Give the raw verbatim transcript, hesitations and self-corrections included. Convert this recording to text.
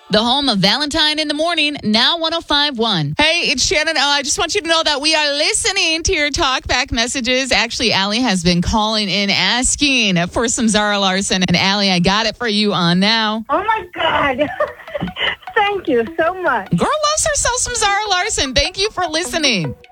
The home of Valentine in the Morning, now one oh five point one. Hey, it's Shannon. Oh, I just want you to know that we are listening to your talkback messages. Actually, Allie has been calling in asking for some Zara Larsson. And Allie, I got it for you on now. Oh, my God. Thank you so much. Girl loves herself some Zara Larsson. Thank you for listening.